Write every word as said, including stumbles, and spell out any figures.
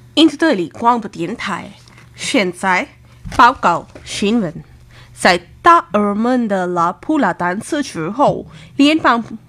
印度德里广播电台，现在报告新闻。在达尔们的拉普拉单词之后，联邦